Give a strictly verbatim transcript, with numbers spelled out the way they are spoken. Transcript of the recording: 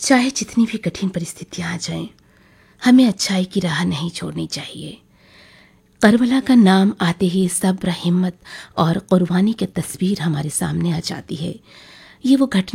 चाहे जितनी भी कठिन परिस्थितियां आ जाएं, हमें अच्छाई की राह नहीं छोड़नी चाहिए। करबला का नाम आते ही सब्र, हिम्मत और कुर्बानी की तस्वीर हमारे सामने आ जाती है। ये वो घटना